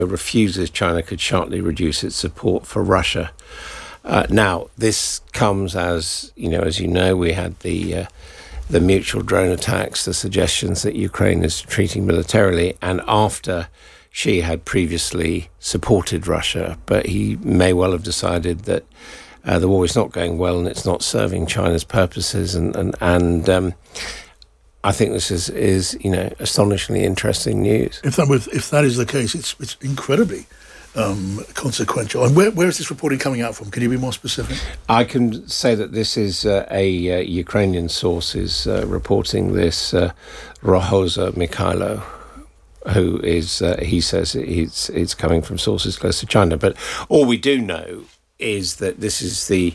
refuses China could sharply reduce its support for Russia. Now, this comes as you know, we had the mutual drone attacks, the suggestions that Ukraine is retreating militarily, and after Xi had previously supported Russia, but he may well have decided that the war is not going well and it's not serving China's purposes, and I think this is astonishingly interesting news. If that is the case, it's incredibly consequential. And where is this reporting coming out from? Can you be more specific? I can say that this is a Ukrainian source is reporting this, Rohoza Mikhailo, who is, he says it's coming from sources close to China. But all we do know is that this is the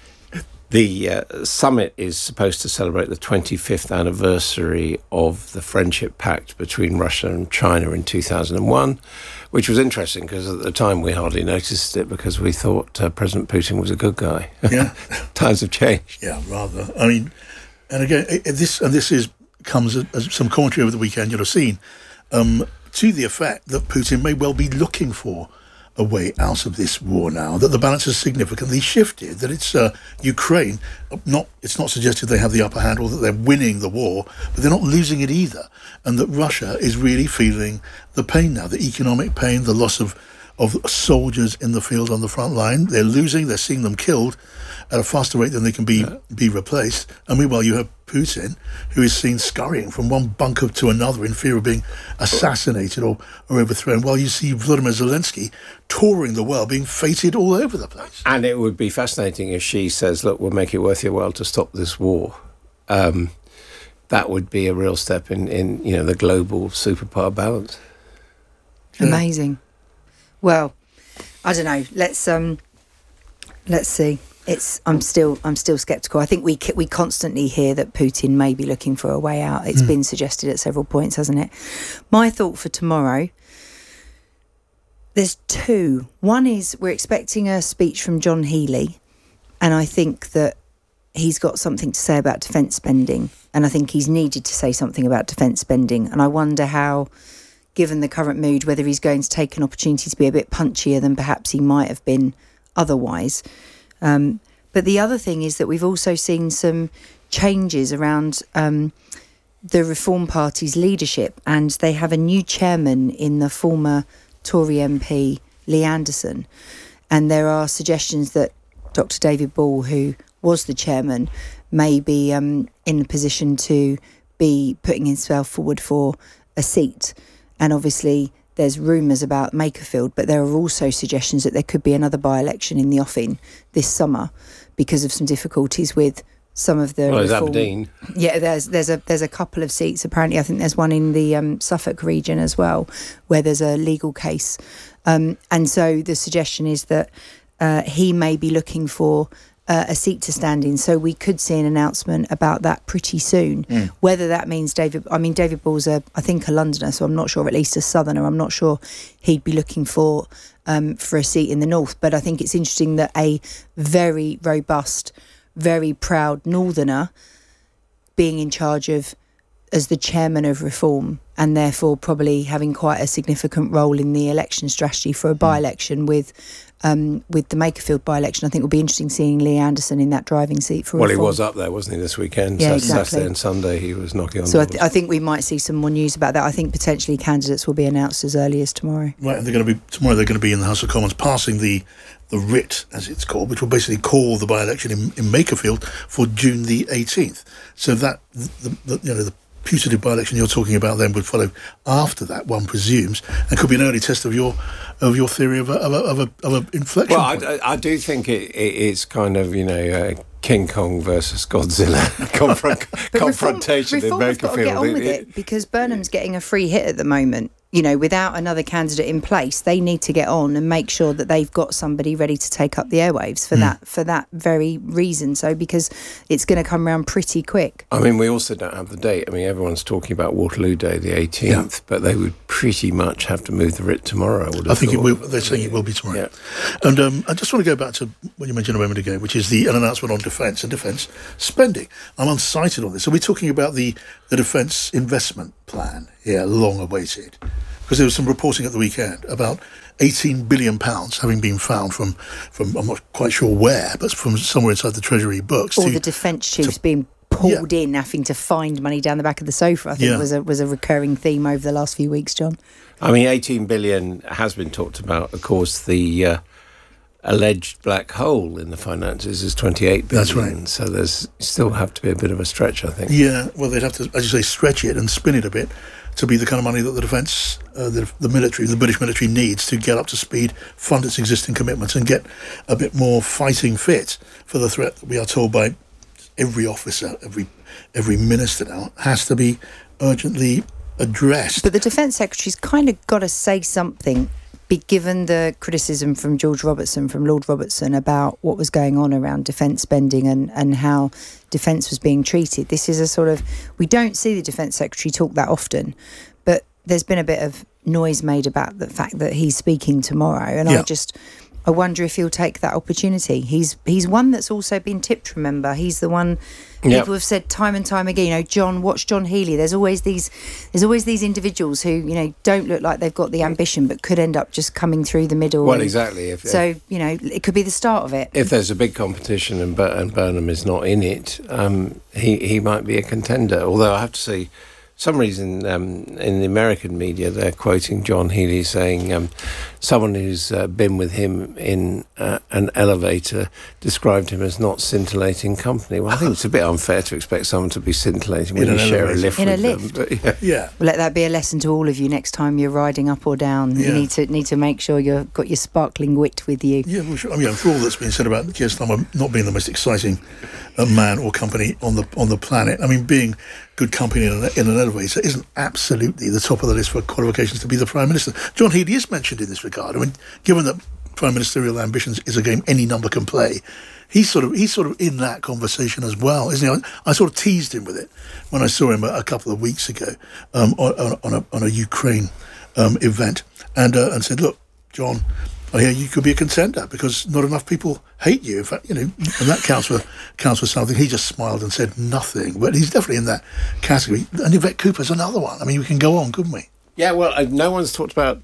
summit is supposed to celebrate the 25th anniversary of the friendship pact between Russia and China in 2001, which was interesting because at the time we hardly noticed it because we thought President Putin was a good guy. Yeah. Times have changed. Yeah, rather. I mean, and again, this comes as some commentary over the weekend you'll have seen, to the effect that Putin may well be looking for a way out of this war now, that the balance has significantly shifted, that it's Ukraine, it's not suggested they have the upper hand or that they're winning the war, but they're not losing it either, and that Russia is really feeling the pain now, the economic pain, the loss of soldiers in the field on the front line. They're losing, they're seeing them killed at a faster rate than they can be replaced. And meanwhile, you have Putin, who is seen scurrying from one bunker to another in fear of being assassinated or overthrown, while you see Volodymyr Zelensky touring the world, being feted all over the place. And it would be fascinating if she says, look, we'll make it worth your while to stop this war. That would be a real step in the global superpower balance. Amazing. Well, I don't know. Let's see. I'm still sceptical. I think we constantly hear that Putin may be looking for a way out. It's been suggested at several points, hasn't it? My thought for tomorrow, there's two. One is we're expecting a speech from John Healey, and I think that he's got something to say about defence spending, and I think he's needed to say something about defence spending, and I wonder how, given the current mood, whether he's going to take an opportunity to be a bit punchier than perhaps he might have been otherwise. But the other thing is that we've also seen some changes around the Reform Party's leadership, and they have a new chairman in the former Tory MP, Lee Anderson. And there are suggestions that Dr. David Ball, who was the chairman, may be in a position to be putting himself forward for a seat. And obviously there's rumours about Makerfield, but there are also suggestions that there could be another by-election in the offing this summer because of some difficulties with some of the there's Aberdeen. Yeah, there's a couple of seats. Apparently, I think there's one in the Suffolk region as well, where there's a legal case. And so the suggestion is that he may be looking for a seat to stand in, so we could see an announcement about that pretty soon. Whether that means David Ball's I think a Londoner, so I'm not sure, at least a Southerner. I'm not sure he'd be looking for a seat in the North, but I think it's interesting that a very robust, very proud Northerner being in charge of as the chairman of Reform, and therefore probably having quite a significant role in the election strategy for a by-election with the Makerfield by-election. I think it will be interesting seeing Lee Anderson in that driving seat for Reform. Well, he was up there, wasn't he, this weekend? Yeah, Saturday exactly. and Sunday he was knocking on So doors. I think we might see some more news about that. I think potentially candidates will be announced as early as tomorrow. Right, and they're going to be in the House of Commons passing the writ, as it's called, which will basically call the by-election in Makerfield for June the 18th. So that the putative by-election you're talking about then would follow after that, one presumes, and could be an early test of your theory of a inflection point. I do think it's kind of King Kong versus Godzilla confrontation in Reform has got to get on with it, because Burnham's getting a free hit at the moment. Without another candidate in place, they need to get on and make sure that they've got somebody ready to take up the airwaves for that very reason. So, because it's going to come around pretty quick. I mean, we also don't have the date. I mean, everyone's talking about Waterloo Day, the 18th, but they would pretty much have to move the writ tomorrow. I think it will. They're saying it will be tomorrow. Yeah. And I just want to go back to what you mentioned a moment ago, which is an announcement on defence and defence spending. I'm unsighted on this. So we're talking about the defence investment plan here, long awaited. because there was some reporting at the weekend about £18 billion having been found from I'm not quite sure where, but from somewhere inside the Treasury books. Or the defence chiefs being pulled in, having to find money down the back of the sofa, I think was a recurring theme over the last few weeks, John. I mean, 18 billion has been talked about. Of course, the alleged black hole in the finances is 28 billion. That's right. So there's still have to be a bit of a stretch, I think. Yeah, well, they'd have to, as you say, stretch it and spin it a bit to be the kind of money that the defence, the military, the British military needs to get up to speed, fund its existing commitments and get a bit more fighting fit for the threat that we are told by every officer, every minister now, has to be urgently addressed. But the Defence Secretary's kind of got to say something, given the criticism from George Robertson, from Lord Robertson, about what was going on around defence spending and how defence was being treated. This is a sort of... We don't see the Defence Secretary talk that often, but there's been a bit of noise made about the fact that he's speaking tomorrow, and I wonder if he'll take that opportunity. He's one that's also been tipped, remember. He's the one people have said time and time again, you know, John, watch John Healey. There's always these individuals who, you know, don't look like they've got the ambition but could end up just coming through the middle. Well, exactly. So, you know, it could be the start of it. If there's a big competition and Burnham is not in it, he might be a contender. Although I have to say, some reason in the American media they're quoting John Healey saying someone who's been with him in an elevator described him as not scintillating company. Well, I think it's a bit unfair to expect someone to be scintillating when you share a lift with them. But, yeah. Well, let that be a lesson to all of you next time you're riding up or down. You need to make sure you've got your sparkling wit with you. Yeah, well, sure. I mean, for all that's been said about Keir Starmer not being the most exciting man or company on the planet, I mean, being good company in an elevator isn't absolutely the top of the list for qualifications to be the Prime Minister. John Healey is mentioned in this regard. I mean, given that Prime Ministerial ambitions is a game any number can play, he's sort of in that conversation as well, isn't he? I sort of teased him with it when I saw him a couple of weeks ago on a Ukraine event, and said, "Look, John, I hear you could be a contender because not enough people hate you. In fact, you know, and that counts for something." He just smiled and said nothing, but he's definitely in that category. And Yvette Cooper's another one. I mean, we can go on, couldn't we? Yeah, well, no one's talked about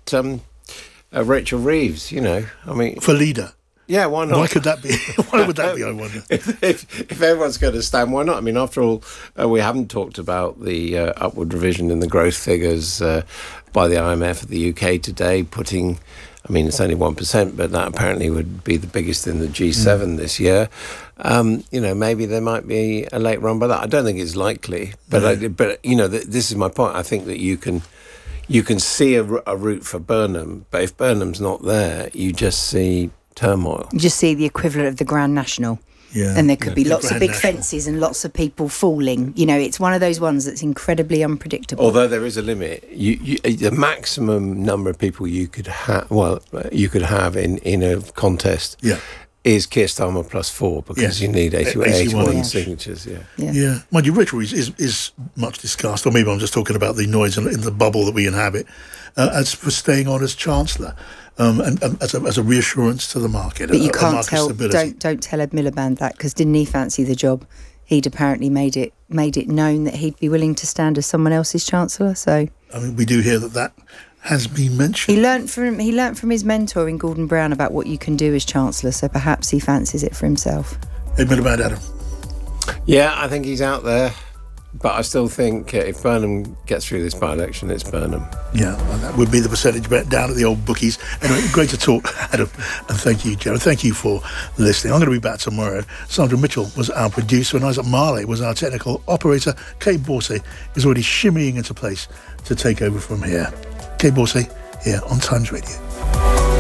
Rachel Reeves. You know, I mean, for leader. Yeah, why not? Why could that be? Why would that be, I wonder? If everyone's going to stand, why not? I mean, after all, we haven't talked about the upward revision in the growth figures by the IMF of the UK today, putting... I mean, it's only 1%, but that apparently would be the biggest in the G7 this year. You know, maybe there might be a late run by that. I don't think it's likely, but but you know, this is my point. I think that you can see a route for Burnham, but if Burnham's not there, you just see turmoil. You just see the equivalent of the Grand National. Yeah, and there could be lots of big National fences and lots of people falling. You know, it's one of those ones that's incredibly unpredictable. Although there is a limit, the maximum number of people you could have, in a contest, is Keir Starmer plus 4 because you need 81 signatures. Yeah. Mind you, Rachel is much discussed, or maybe I'm just talking about the noise in the bubble that we inhabit, as for staying on as Chancellor. And as a reassurance to the market. But you can't tell. Don't tell Ed Miliband that, because didn't he fancy the job? He'd apparently made it known that he'd be willing to stand as someone else's Chancellor. So I mean, we do hear that has been mentioned. He learnt from his mentor in Gordon Brown about what you can do as Chancellor. So perhaps he fancies it for himself. Ed Miliband, Adam. Yeah, I think he's out there. But I still think if Burnham gets through this by-election, it's Burnham. Yeah, well, that would be the percentage bet down at the old bookies. Anyway, great to talk, Adam. And thank you, Jared. Thank you for listening. I'm going to be back tomorrow. Sandra Mitchell was our producer and Isaac Marley was our technical operator. Kate Borsay is already shimmying into place to take over from here. Kate Borsay here on Times Radio.